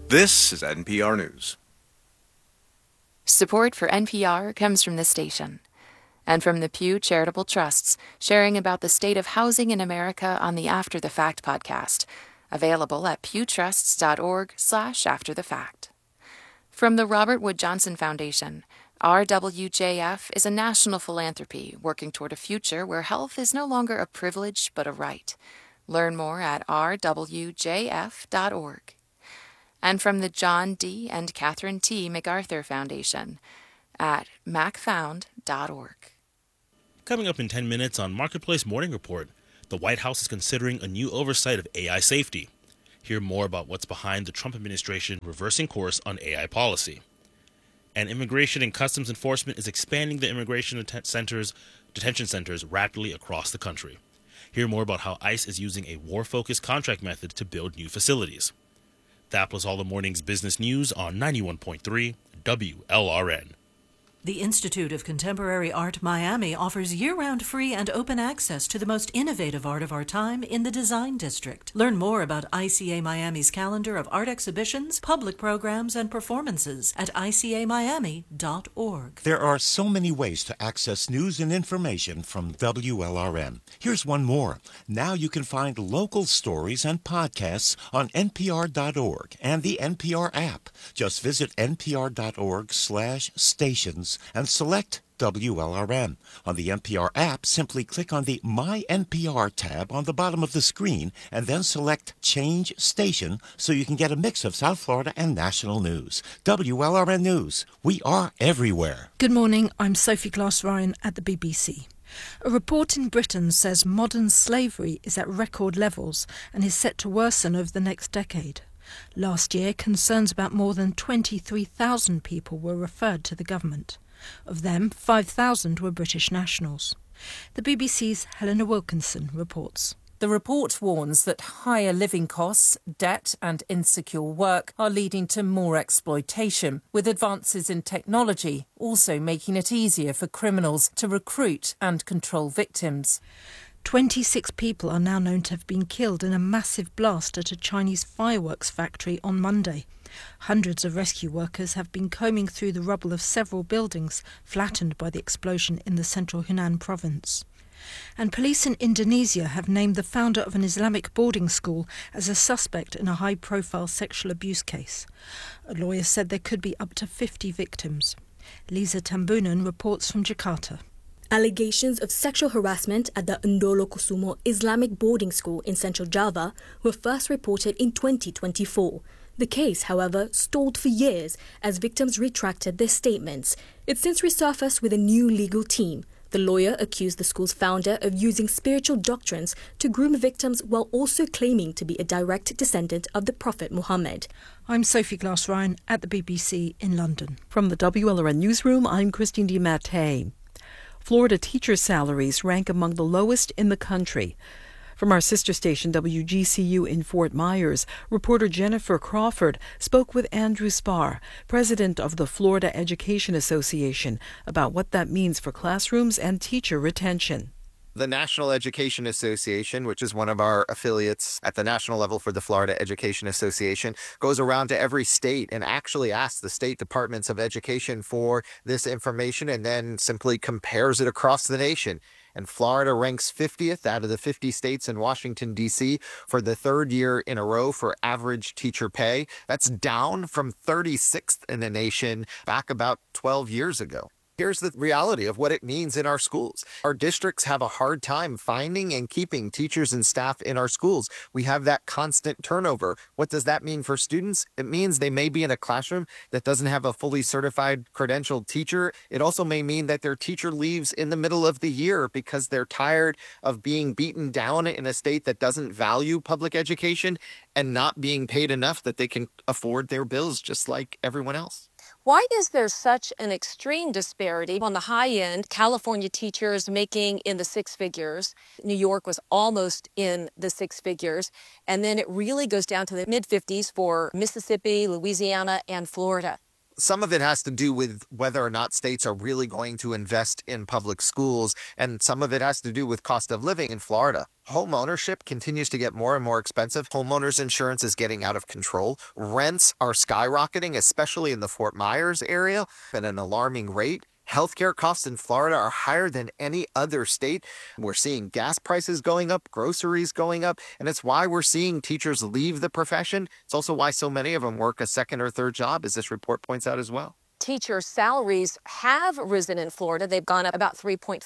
This is NPR News. Support for NPR comes from this station and from the Pew Charitable Trusts, sharing about the state of housing in America on the After the Fact podcast, available at pewtrusts.org/afterthefact. From the Robert Wood Johnson Foundation, RWJF is a national philanthropy working toward a future where health is no longer a privilege but a right. Learn more at rwjf.org. And from the John D. and Catherine T. MacArthur Foundation at macfound.org. Coming up in 10 minutes on Marketplace Morning Report, the White House is considering a new oversight of AI safety. Hear more about what's behind the Trump administration reversing course on AI policy. And Immigration and Customs Enforcement is expanding the immigration detention centers rapidly across the country. Hear more about how ICE is using a war-focused contract method to build new facilities. That was all the morning's business news on 91.3 WLRN. The Institute of Contemporary Art Miami offers year-round free and open access to the most innovative art of our time in the Design District. Learn more about ICA Miami's calendar of art exhibitions, public programs, and performances at icamiami.org. There are so many ways to access news and information from WLRN. Here's one more. Now you can find local stories and podcasts on npr.org and the NPR app. Just visit npr.org/stations and select WLRN. On the NPR app, simply click on the My NPR tab on the bottom of the screen and then select Change Station so you can get a mix of South Florida and national news. WLRN News. We are everywhere. Good morning. I'm Sophie Glass-Ryan at the BBC. A report in Britain says modern slavery is at record levels and is set to worsen over the next decade. Last year, concerns about more than 23,000 people were referred to the government. Of them, 5,000 were British nationals. The BBC's Helena Wilkinson reports. The report warns that higher living costs, debt and insecure work are leading to more exploitation, with advances in technology also making it easier for criminals to recruit and control victims. 26 people are now known to have been killed in a massive blast at a Chinese fireworks factory on Monday. Hundreds of rescue workers have been combing through the rubble of several buildings flattened by the explosion in the central Hunan province. And police in Indonesia have named the founder of an Islamic boarding school as a suspect in a high-profile sexual abuse case. A lawyer said there could be up to 50 victims. Lisa Tambunan reports from Jakarta. Allegations of sexual harassment at the Ndolokusumo Islamic boarding school in central Java were first reported in 2024. The case, however, stalled for years as victims retracted their statements. It since resurfaced with a new legal team. The lawyer accused the school's founder of using spiritual doctrines to groom victims while also claiming to be a direct descendant of the Prophet Muhammad. I'm Sophie Glass-Ryan at the BBC in London. From the WLRN Newsroom, I'm Christine DiMattei. Florida teacher salaries rank among the lowest in the country. From our sister station, WGCU in Fort Myers, reporter Jennifer Crawford spoke with Andrew Spar, president of the Florida Education Association, about what that means for classrooms and teacher retention. The National Education Association, which is one of our affiliates at the national level for the Florida Education Association, goes around to every state and actually asks the state departments of education for this information and then simply compares it across the nation. And Florida ranks 50th out of the 50 states in Washington, D.C. for the third year in a row for average teacher pay. That's down from 36th in the nation back about 12 years ago. Here's the reality of what it means in our schools. Our districts have a hard time finding and keeping teachers and staff in our schools. We have that constant turnover. What does that mean for students? It means they may be in a classroom that doesn't have a fully certified credentialed teacher. It also may mean that their teacher leaves in the middle of the year because they're tired of being beaten down in a state that doesn't value public education and not being paid enough that they can afford their bills just like everyone else. Why is there such an extreme disparity on the high end? California teachers making in the six figures. New York was almost in the six figures. And then it really goes down to the mid-50s for Mississippi, Louisiana, and Florida. Some of it has to do with whether or not states are really going to invest in public schools, and some of it has to do with cost of living in Florida. Home ownership continues to get more and more expensive. Homeowners insurance is getting out of control. Rents are skyrocketing, especially in the Fort Myers area, at an alarming rate. Healthcare costs in Florida are higher than any other state. We're seeing gas prices going up, groceries going up, and it's why we're seeing teachers leave the profession. It's also why so many of them work a second or third job, as this report points out as well. Teacher salaries have risen in Florida. They've gone up about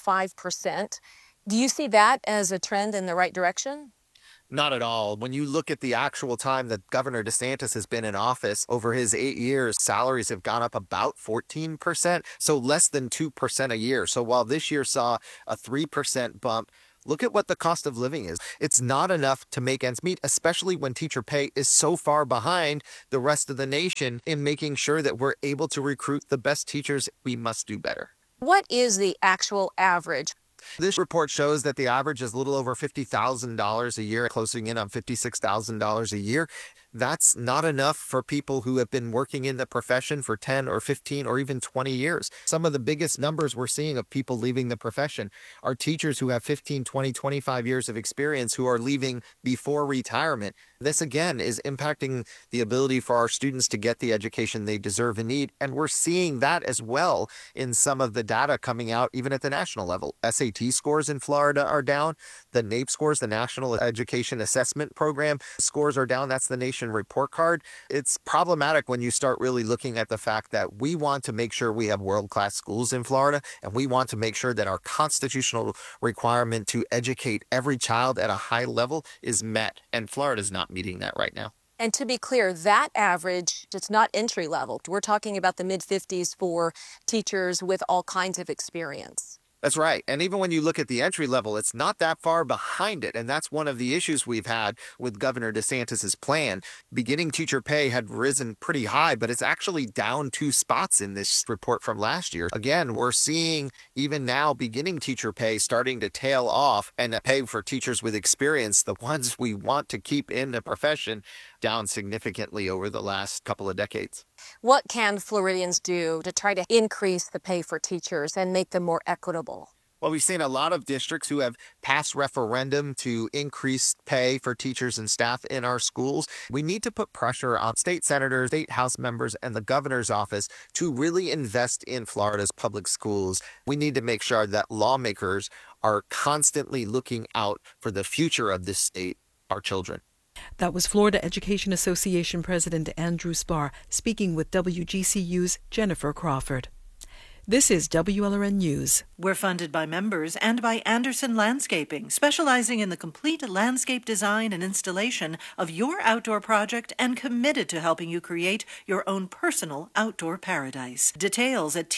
3.5%. Do you see that as a trend in the right direction? Not at all. When you look at the actual time that Governor DeSantis has been in office, over his 8 years, salaries have gone up about 14%, so less than 2% a year. So while this year saw a 3% bump, look at what the cost of living is. It's not enough to make ends meet, especially when teacher pay is so far behind the rest of the nation in making sure that we're able to recruit the best teachers. We must do better. What is the actual average? This report shows that the average is a little over $50,000 a year, closing in on $56,000 a year. That's not enough for people who have been working in the profession for 10 or 15 or even 20 years. Some of the biggest numbers we're seeing of people leaving the profession are teachers who have 15, 20, 25 years of experience who are leaving before retirement. This, again, is impacting the ability for our students to get the education they deserve and need. And we're seeing that as well in some of the data coming out, even at the national level. SAT scores in Florida are down. The NAEP scores, the National Education Assessment Program scores are down. That's the nation report card. It's problematic when you start really looking at the fact that we want to make sure we have world-class schools in Florida, and we want to make sure that our constitutional requirement to educate every child at a high level is met. And Florida's not meeting that right now. And to be clear, that average, it's not entry level. We're talking about the mid-50s for teachers with all kinds of experience. That's right. And even when you look at the entry level, it's not that far behind it. And that's one of the issues we've had with Governor DeSantis's plan. Beginning teacher pay had risen pretty high, but it's actually down 2 spots in this report from last year. Again, we're seeing even now beginning teacher pay starting to tail off, and the pay for teachers with experience, the ones we want to keep in the profession, down significantly over the last couple of decades. What can Floridians do to try to increase the pay for teachers and make them more equitable? Well, we've seen a lot of districts who have passed referendum to increase pay for teachers and staff in our schools. We need to put pressure on state senators, state house members, and the governor's office to really invest in Florida's public schools. We need to make sure that lawmakers are constantly looking out for the future of this state, our children. That was Florida Education Association President Andrew Spar speaking with WGCU's Jennifer Crawford. This is WLRN News. We're funded by members and by Anderson Landscaping, specializing in the complete landscape design and installation of your outdoor project and committed to helping you create your own personal outdoor paradise. Details at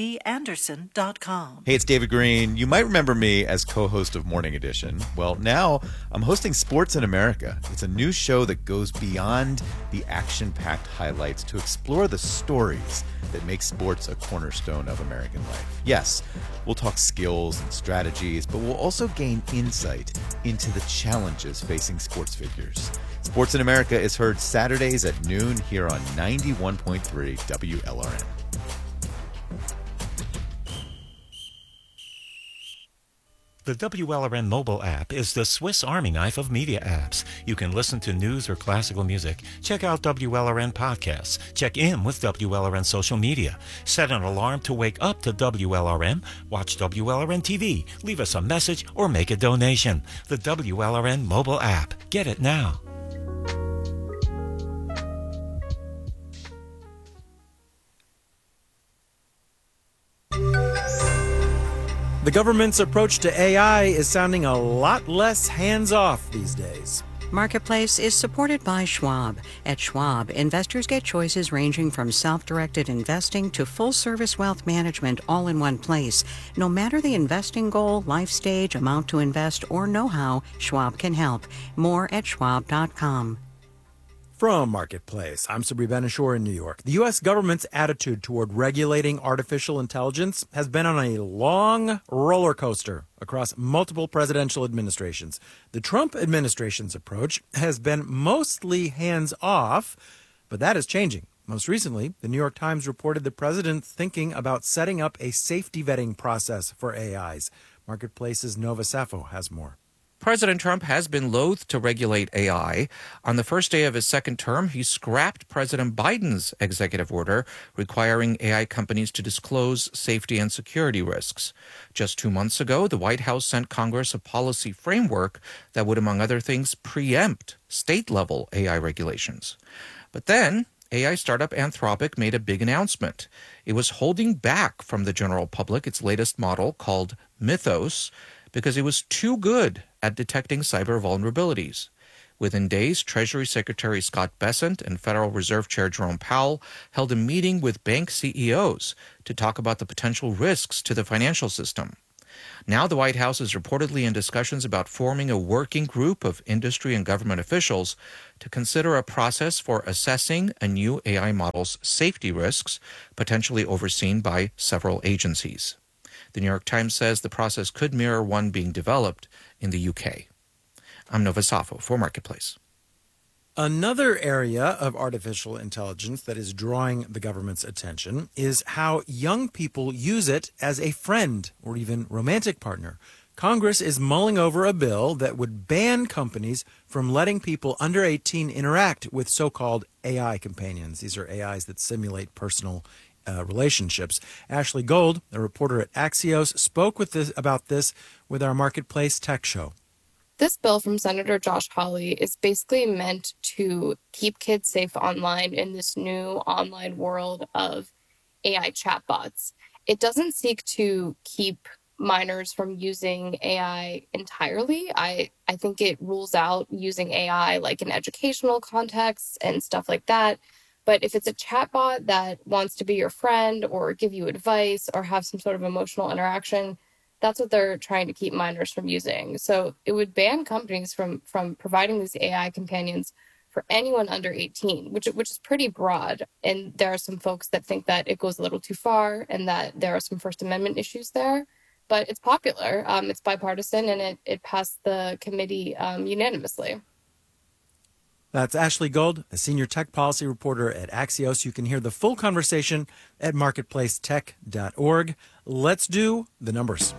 todanderson.com. Hey, it's David Green. You might remember me as co-host of Morning Edition. Well, now I'm hosting Sports in America. It's a new show that goes beyond the action-packed highlights to explore the stories that make sports a cornerstone of American life. Yes, we'll talk skills and strategies, but we'll also gain insight into the challenges facing sports figures. Sports in America is heard Saturdays at noon here on 91.3 WLRN. The WLRN mobile app is the Swiss Army knife of media apps. You can listen to news or classical music, check out WLRN podcasts, check in with WLRN social media, set an alarm to wake up to WLRN, watch WLRN TV, leave us a message, or make a donation. The WLRN mobile app. Get it now. The government's approach to AI is sounding a lot less hands-off these days. Marketplace is supported by Schwab. At Schwab, investors get choices ranging from self-directed investing to full-service wealth management all in one place. No matter the investing goal, life stage, amount to invest, or know-how, Schwab can help. More at schwab.com. From Marketplace, I'm Sabri Ben-Achour in New York. The U.S. government's attitude toward regulating artificial intelligence has been on a long roller coaster across multiple presidential administrations. The Trump administration's approach has been mostly hands-off, but that is changing. Most recently, the New York Times reported the president's thinking about setting up a safety vetting process for AIs. Marketplace's Nova Safo has more. President Trump has been loath to regulate AI. On the first day of his second term, he scrapped President Biden's executive order requiring AI companies to disclose safety and security risks. Just 2 months ago, the White House sent Congress a policy framework that would, among other things, preempt state-level AI regulations. But then, AI startup Anthropic made a big announcement. It was holding back from the general public its latest model called Mythos because it was too good at detecting cyber vulnerabilities. Within days, Treasury Secretary Scott Bessent and Federal Reserve Chair Jerome Powell held a meeting with bank CEOs to talk about the potential risks to the financial system. Now the White House is reportedly in discussions about forming a working group of industry and government officials to consider a process for assessing a new AI model's safety risks, potentially overseen by several agencies. The New York Times says the process could mirror one being developed in the UK. I'm Nova Safo for Marketplace. Another area of artificial intelligence that is drawing the government's attention is how young people use it as a friend or even romantic partner. Congress is mulling over a bill that would ban companies from letting people under 18 interact with so-called AI companions. These are AIs that simulate personal relationships. Ashley Gold, a reporter at Axios, spoke about this with our Marketplace Tech Show. This bill from Senator Josh Hawley is basically meant to keep kids safe online in this new online world of AI chatbots. It doesn't seek to keep minors from using AI entirely. I think it rules out using AI like in educational contexts and stuff like that. But if it's a chatbot that wants to be your friend or give you advice or have some sort of emotional interaction, that's what they're trying to keep minors from using. So it would ban companies from providing these AI companions for anyone under 18, which is pretty broad. And there are some folks that think that it goes a little too far and that there are some First Amendment issues there. But it's popular, it's bipartisan, and it passed the committee unanimously. That's Ashley Gold, a senior tech policy reporter at Axios. You can hear the full conversation at marketplacetech.org. Let's do the numbers.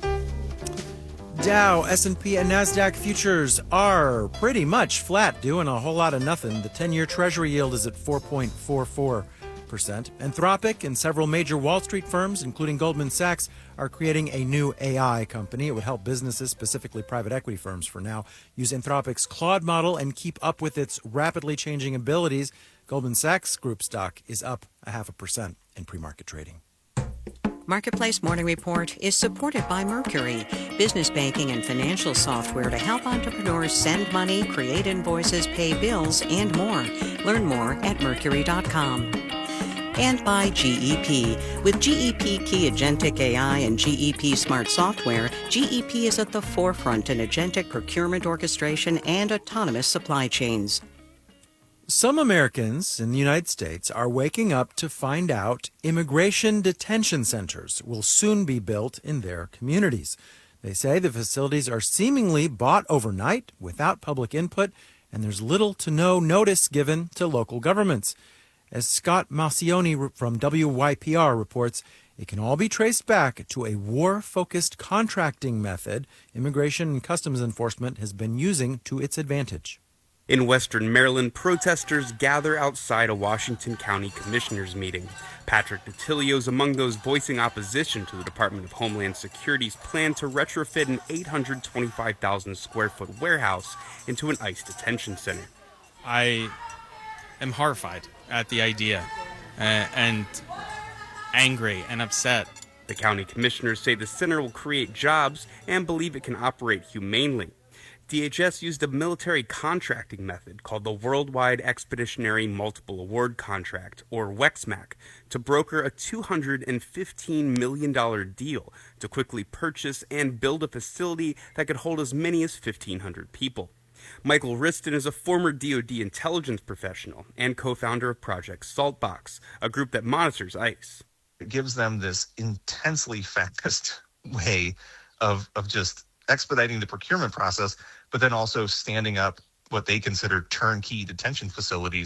Dow, S&P, and NASDAQ futures are pretty much flat, doing a whole lot of nothing. The 10-year Treasury yield is at 4.44%. Anthropic and several major Wall Street firms, including Goldman Sachs, are creating a new AI company. It would help businesses, specifically private equity firms for now, use Anthropic's Claude model and keep up with its rapidly changing abilities. Goldman Sachs Group stock is up 0.5% in pre-market trading. Marketplace Morning Report is supported by Mercury, business banking and financial software to help entrepreneurs send money, create invoices, pay bills, and more. Learn more at Mercury.com. And by GEP. With GEP Key Agentic AI and GEP Smart Software, GEP is at the forefront in agentic procurement orchestration and autonomous supply chains. Some Americans in the United States are waking up to find out immigration detention centers will soon be built in their communities. They say the facilities are seemingly bought overnight without public input, and there's little to no notice given to local governments. As Scott Malcioni from WYPR reports, it can all be traced back to a war-focused contracting method Immigration and Customs Enforcement has been using to its advantage. In western Maryland, protesters gather outside a Washington County Commissioners meeting. Patrick DiTilio is among those voicing opposition to the Department of Homeland Security's plan to retrofit an 825,000 square foot warehouse into an ICE detention center. I am horrified at the idea and angry and upset. The county commissioners say the center will create jobs and believe it can operate humanely. DHS used a military contracting method called the Worldwide Expeditionary Multiple Award Contract, or WEXMAC, to broker a $215 million deal to quickly purchase and build a facility that could hold as many as 1,500 people. Michael Riston is a former DoD intelligence professional and co-founder of Project Saltbox, a group that monitors ICE. It gives them this intensely fast way of just expediting the procurement process, but then also standing up what they consider turnkey detention facilities.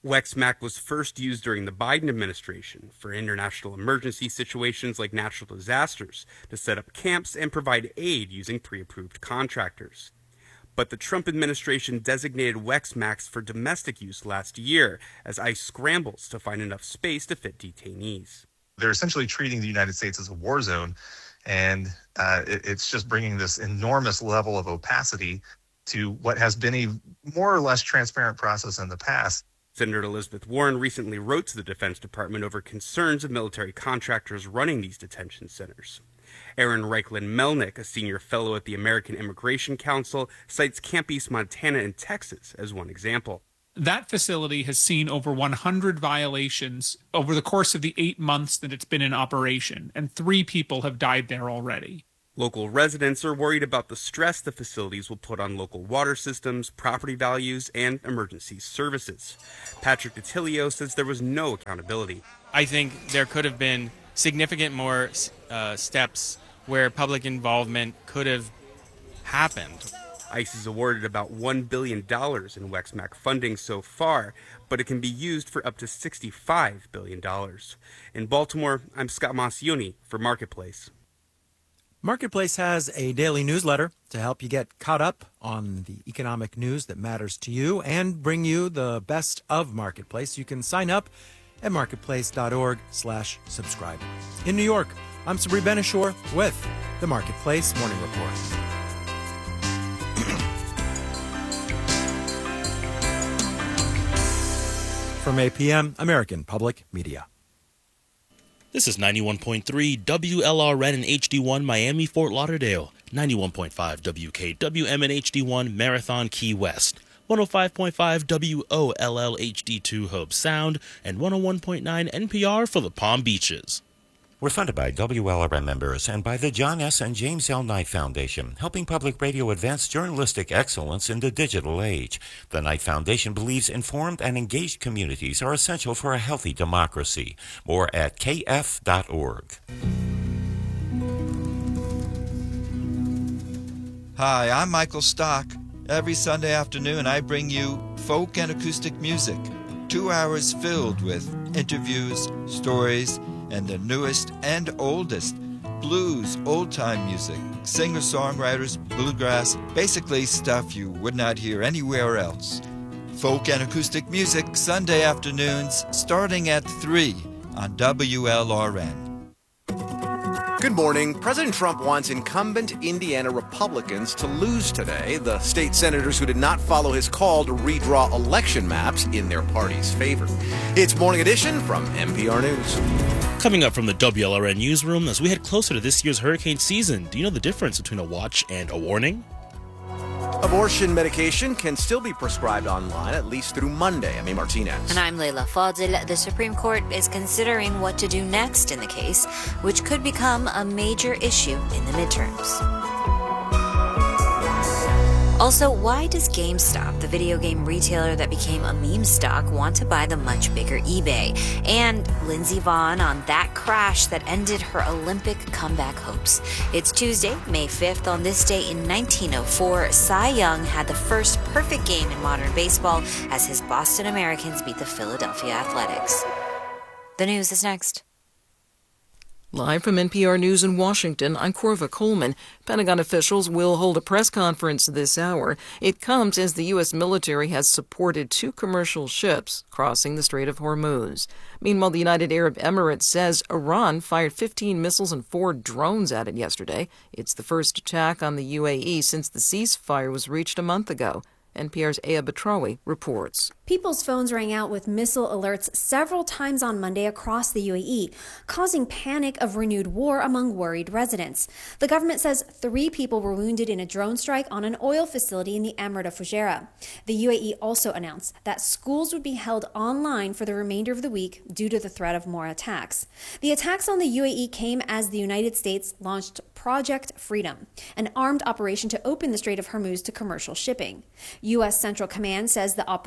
WEXMAC was first used during the Biden administration for international emergency situations like natural disasters to set up camps and provide aid using pre-approved contractors. But the Trump administration designated WEXMACs for domestic use last year as ICE scrambles to find enough space to fit detainees. They're essentially treating the United States as a war zone, and it's just bringing this enormous level of opacity to what has been a more or less transparent process in the past. Senator Elizabeth Warren recently wrote to the Defense Department over concerns of military contractors running these detention centers. Aaron Reichlin-Melnick, a senior fellow at the American Immigration Council, cites Camp East Montana in Texas as one example. That facility has seen over 100 violations over the course of the 8 months that it's been in operation, and 3 people have died there already. Local residents are worried about the stress the facilities will put on local water systems, property values, and emergency services. Patrick DiTilio says there was no accountability. I think there could have been significant more steps where public involvement could have happened. ICE has awarded about $1 billion in WEXMAC funding so far, but it can be used for up to $65 billion. In Baltimore, I'm Scott Masioni for Marketplace. Marketplace has a daily newsletter to help you get caught up on the economic news that matters to you and bring you the best of Marketplace. You can sign up at marketplace.org/subscribe. In New York, I'm Sabri Ben-Achour with the Marketplace Morning Report. From APM, American Public Media. This is 91.3 WLRN and HD1 Miami, Fort Lauderdale, 91.5 WKWM and HD1 Marathon, Key West, 105.5 WOLL HD2 Hope Sound, and 101.9 NPR for the Palm Beaches. We're funded by WLRN members and by the John S. and James L. Knight Foundation, helping public radio advance journalistic excellence in the digital age. The Knight Foundation believes informed and engaged communities are essential for a healthy democracy. More at kf.org. Hi, I'm Michael Stock. Every Sunday afternoon, I bring you folk and acoustic music. 2 hours filled with interviews, stories, and the newest and oldest blues, old-time music, singer-songwriters, bluegrass, basically stuff you would not hear anywhere else. Folk and acoustic music, Sunday afternoons, starting at 3 on WLRN. Good morning. President Trump wants incumbent Indiana Republicans to lose today, the state senators who did not follow his call to redraw election maps in their party's favor. It's Morning Edition from NPR News. Coming up from the WLRN newsroom, as we head closer to this year's hurricane season, do you know the difference between a watch and a warning? Abortion medication can still be prescribed online, at least through Monday. I'm A. Martinez. And I'm Leila Fadil. The Supreme Court is considering what to do next in the case, which could become a major issue in the midterms. Also, why does GameStop, the video game retailer that became a meme stock, want to buy the much bigger eBay? And Lindsey Vonn on that crash that ended her Olympic comeback hopes. It's Tuesday, May 5th. On this day in 1904, Cy Young had the first perfect game in modern baseball as his Boston Americans beat the Philadelphia Athletics. The news is next. Live from NPR News in Washington, I'm Corva Coleman. Pentagon officials will hold a press conference this hour. It comes as the U.S. military has supported 2 commercial ships crossing the Strait of Hormuz. Meanwhile, the United Arab Emirates says Iran fired 15 missiles and 4 drones at it yesterday. It's the first attack on the UAE since the ceasefire was reached a month ago. NPR's Aya Batrawi reports. People's phones rang out with missile alerts several times on Monday across the UAE, causing panic of renewed war among worried residents. The government says 3 people were wounded in a drone strike on an oil facility in the Emirate of Fujairah. The UAE also announced that schools would be held online for the remainder of the week due to the threat of more attacks. The attacks on the UAE came as the United States launched Project Freedom, an armed operation to open the Strait of Hormuz to commercial shipping. U.S. Central Command says the operation held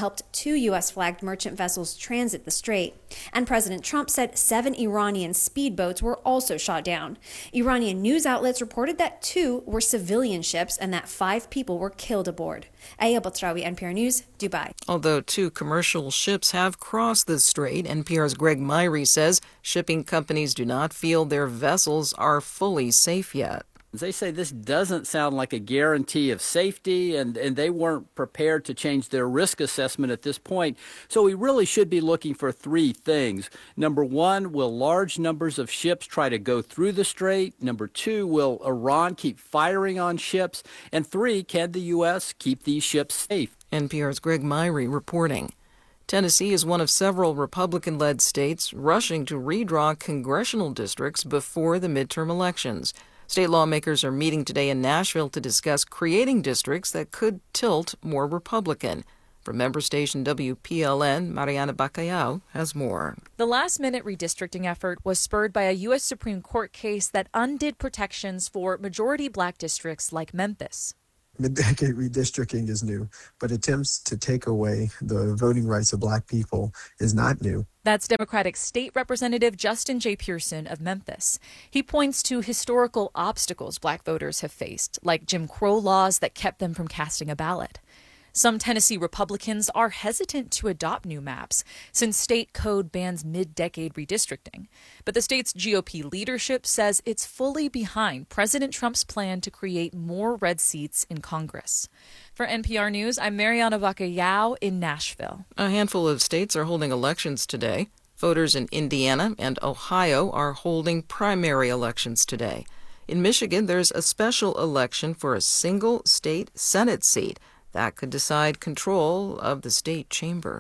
helped 2 U.S.-flagged merchant vessels transit the strait. And President Trump said 7 Iranian speedboats were also shot down. Iranian news outlets reported that 2 were civilian ships and that 5 people were killed aboard. Aya Batrawi, NPR News, Dubai. Although 2 commercial ships have crossed the strait, NPR's Greg Myrie says shipping companies do not feel their vessels are fully safe yet. They say this doesn't sound like a guarantee of safety, and they weren't prepared to change their risk assessment at this point. So we really should be looking for 3 things. Number 1, will large numbers of ships try to go through the strait? Number 2, will Iran keep firing on ships? And 3, can the U.S. keep these ships safe? NPR's Greg Myrie reporting. Tennessee is one of several Republican-led states rushing to redraw congressional districts before the midterm elections. State lawmakers are meeting today in Nashville to discuss creating districts that could tilt more Republican. From member station WPLN, Mariana Bacallao has more. The last-minute redistricting effort was spurred by a U.S. Supreme Court case that undid protections for majority black districts like Memphis. Mid-decade redistricting is new, but attempts to take away the voting rights of black people is not new. That's Democratic State Representative Justin J. Pearson of Memphis. He points to historical obstacles black voters have faced, like Jim Crow laws that kept them from casting a ballot. Some Tennessee Republicans are hesitant to adopt new maps since state code bans mid-decade redistricting. But the state's GOP leadership says it's fully behind President Trump's plan to create more red seats in Congress. For NPR News, I'm Mariana Bacallao in Nashville. A handful of states are holding elections today. Voters in Indiana and Ohio are holding primary elections today. In Michigan, there's a special election for a single state Senate seat that could decide control of the state chamber.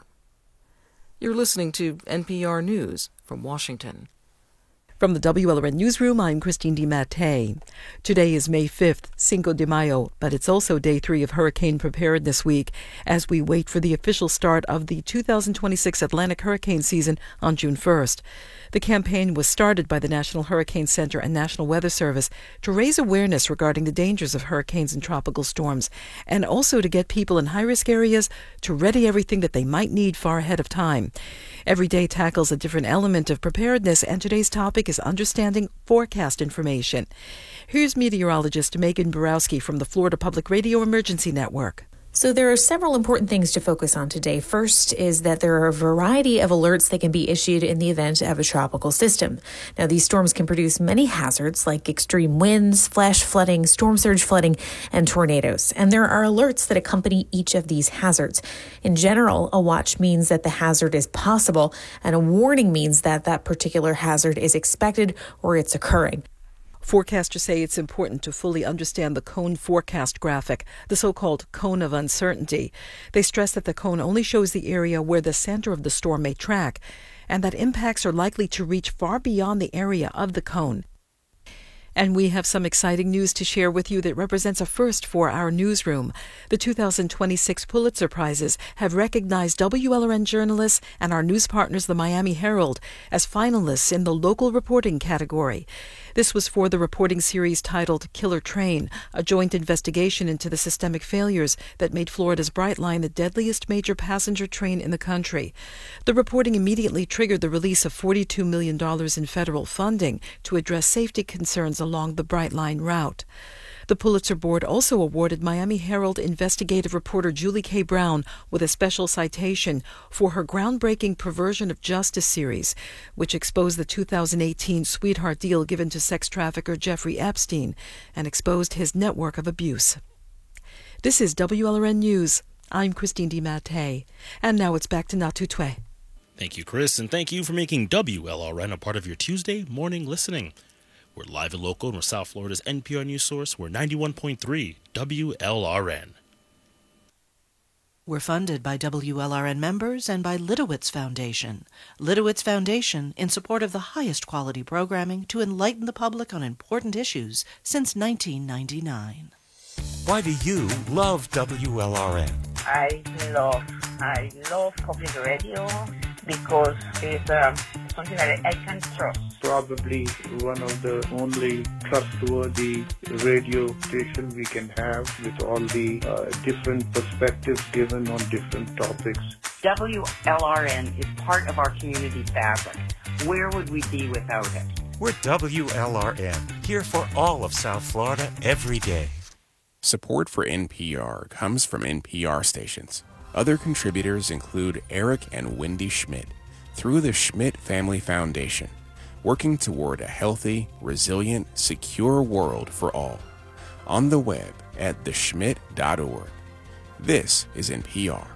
You're listening to NPR News from Washington. From the WLRN Newsroom, I'm Christine DiMattei. Today is May 5th, Cinco de Mayo, but it's also Day 3 of Hurricane Preparedness Week as we wait for the official start of the 2026 Atlantic hurricane season on June 1st. The campaign was started by the National Hurricane Center and National Weather Service to raise awareness regarding the dangers of hurricanes and tropical storms, and also to get people in high-risk areas to ready everything that they might need far ahead of time. Every day tackles a different element of preparedness, and today's topic is understanding forecast information. Here's meteorologist Megan Borowski from the Florida Public Radio Emergency Network. So there are several important things to focus on today. First is that there are a variety of alerts that can be issued in the event of a tropical system. Now, these storms can produce many hazards like extreme winds, flash flooding, storm surge flooding, and tornadoes. And there are alerts that accompany each of these hazards. In general, a watch means that the hazard is possible, and a warning means that that particular hazard is expected or it's occurring. Forecasters say it's important to fully understand the cone forecast graphic, the so-called cone of uncertainty. They stress that the cone only shows the area where the center of the storm may track, and that impacts are likely to reach far beyond the area of the cone. And we have some exciting news to share with you that represents a first for our newsroom. The 2026 Pulitzer Prizes have recognized WLRN journalists and our news partners, the Miami Herald, as finalists in the local reporting category. This was for the reporting series titled Killer Train, a joint investigation into the systemic failures that made Florida's Brightline the deadliest major passenger train in the country. The reporting immediately triggered the release of $42 million in federal funding to address safety concerns along the Brightline route. The Pulitzer Board also awarded Miami Herald investigative reporter Julie K. Brown with a special citation for her groundbreaking Perversion of Justice series, which exposed the 2018 sweetheart deal given to sex trafficker Jeffrey Epstein and exposed his network of abuse. This is WLRN News. I'm Christine DiMattei. And now it's back to Natutwe. Thank you, Chris, and thank you for making WLRN a part of your Tuesday morning listening. We're live and local, and we're South Florida's NPR news source. We're 91.3 WLRN. We're funded by WLRN members and by Litowitz Foundation. Litowitz Foundation in support of the highest quality programming to enlighten the public on important issues since 1999. Why do you love WLRN? I love public radio because it's something that I can trust. probably one of the only trustworthy radio station we can have with all the different perspectives given on different topics. WLRN is part of our community fabric. Where would we be without it? We're WLRN, here for all of South Florida every day. Support for NPR comes from NPR stations. Other contributors include Eric and Wendy Schmidt through the Schmidt Family Foundation, working toward a healthy, resilient, secure world for all. On the web at theschmidt.org. This is NPR.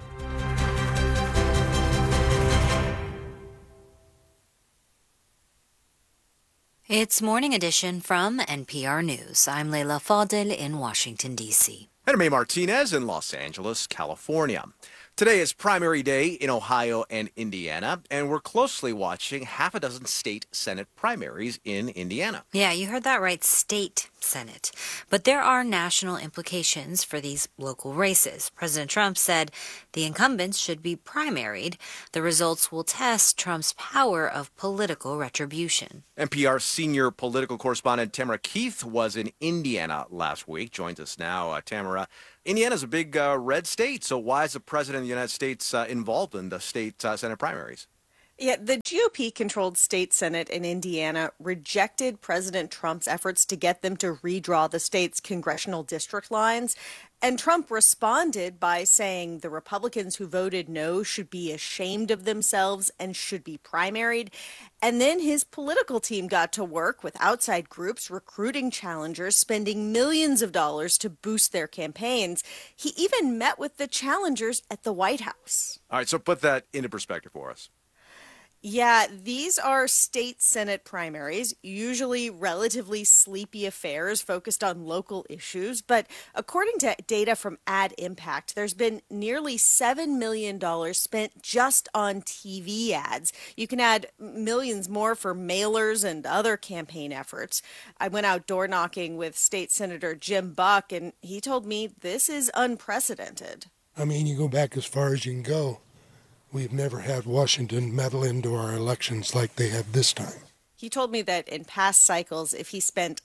It's Morning Edition from NPR News. I'm Leila Fadel in Washington, D.C. And May Martinez in Los Angeles, California. Today is primary day in Ohio and Indiana, and we're closely watching half a dozen state Senate primaries in Indiana. Yeah, you heard that right, state Senate. But there are national implications for these local races. President Trump said the incumbents should be primaried. The results will test Trump's power of political retribution. NPR senior political correspondent Tamara Keith was in Indiana last week. Joins us now. Tamara, Indiana's a big red state, so why is the president of the United States involved in the state Senate primaries? Yeah, the GOP-controlled state Senate in Indiana rejected President Trump's efforts to get them to redraw the state's congressional district lines. And Trump responded by saying the Republicans who voted no should be ashamed of themselves and should be primaried. And then his political team got to work with outside groups recruiting challengers, spending millions of dollars to boost their campaigns. He even met with the challengers at the White House. All right, so put that into perspective for us. Yeah, these are state Senate primaries, usually relatively sleepy affairs focused on local issues. But according to data from Ad Impact, there's been nearly $7 million spent just on TV ads. You can add millions more for mailers and other campaign efforts. I went out door knocking with State Senator Jim Buck, and he told me this is unprecedented. I mean, you go back as far as you can go. We've never had Washington meddle into our elections like they have this time. He told me that in past cycles, if he spent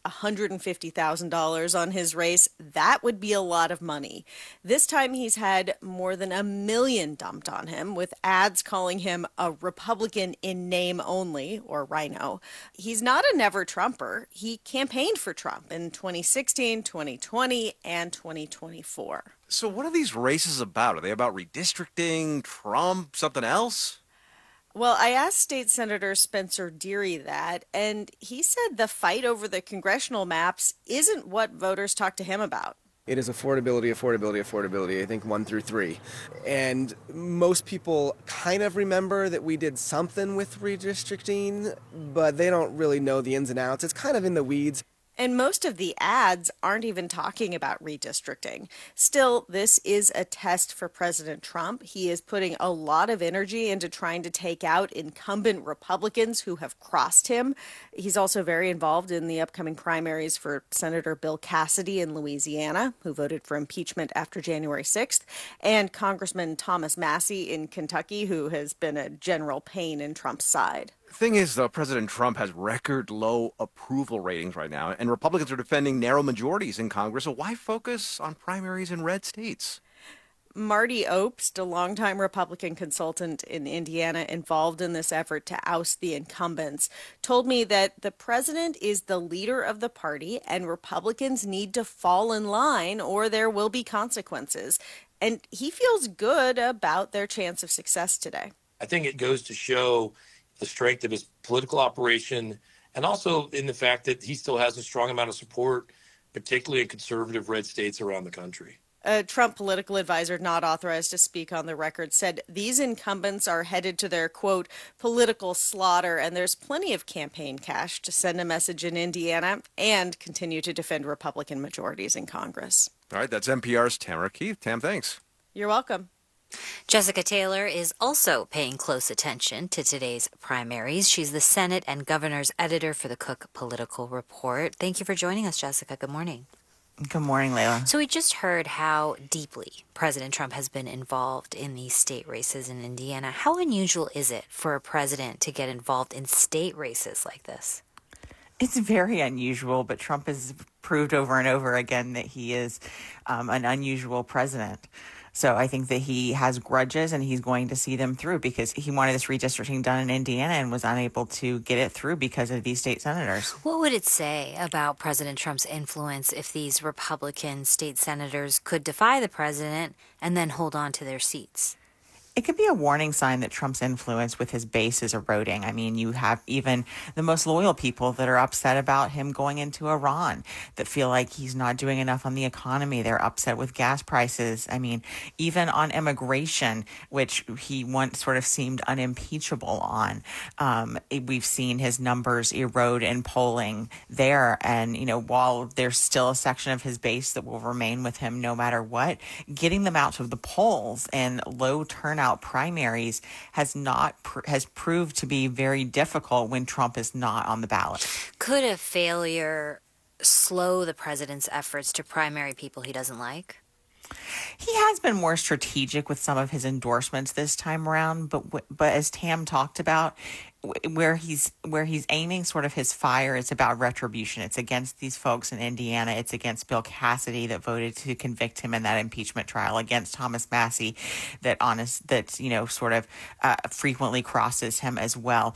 $150,000 on his race, that would be a lot of money. This time he's had more than $1 million dumped on him, with ads calling him a Republican in name only, or Rhino. He's not a never-Trumper. He campaigned for Trump in 2016, 2020, and 2024. So what are these races about? Are they about redistricting, Trump, something else? Well, I asked State Senator Spencer Deary that, and he said the fight over the congressional maps isn't what voters talk to him about. It is affordability, I think 1 through 3. And most people kind of remember that we did something with redistricting, but they don't really know the ins and outs. It's kind of in the weeds. And most of the ads aren't even talking about redistricting. Still, this is a test for President Trump. He is putting a lot of energy into trying to take out incumbent Republicans who have crossed him. He's also very involved in the upcoming primaries for Senator Bill Cassidy in Louisiana, who voted for impeachment after January 6th, and Congressman Thomas Massie in Kentucky, who has been a general pain in Trump's side. Thing is, though, President Trump has record low approval ratings right now, and Republicans are defending narrow majorities in Congress. So why focus on primaries in red states? Marty Obst, a longtime Republican consultant in Indiana involved in this effort to oust the incumbents, told me that the president is the leader of the party and Republicans need to fall in line or there will be consequences. And he feels good about their chance of success today. I think it goes to show the strength of his political operation, and also in the fact that he still has a strong amount of support, particularly in conservative red states around the country. A Trump political advisor not authorized to speak on the record said these incumbents are headed to their, quote, political slaughter, and there's plenty of campaign cash to send a message in Indiana and continue to defend Republican majorities in Congress. All right, that's NPR's Tamara Keith. Tam, thanks. You're welcome. Jessica Taylor is also paying close attention to today's primaries. She's the Senate and Governor's editor for the Cook Political Report. Thank you for joining us, Jessica. Good morning. Good morning, Layla. So we just heard how deeply President Trump has been involved in these state races in Indiana. How unusual is it for a president to get involved in state races like this? It's very unusual, but Trump has proved over and over again that he is an unusual president. So I think that he has grudges and he's going to see them through because he wanted this redistricting done in Indiana and was unable to get it through because of these state senators. What would it say about President Trump's influence if these Republican state senators could defy the president and then hold on to their seats? It could be a warning sign that Trump's influence with his base is eroding. I mean, you have even the most loyal people that are upset about him going into Iran, that feel like he's not doing enough on the economy. They're upset with gas prices. I mean, even on immigration, which he once sort of seemed unimpeachable on. We've seen his numbers erode in polling there. And, you know, while there's still a section of his base that will remain with him no matter what, getting them out to the polls and low turnout primaries has proved to be very difficult when Trump is not on the ballot. Could a failure slow the president's efforts to primary people he doesn't like? He has been more strategic with some of his endorsements this time around, but as Tam talked about, where he's aiming sort of his fire, it's about retribution. It's against these folks in Indiana. It's against Bill Cassidy that voted to convict him in that impeachment trial, against Thomas Massie that frequently crosses him as well.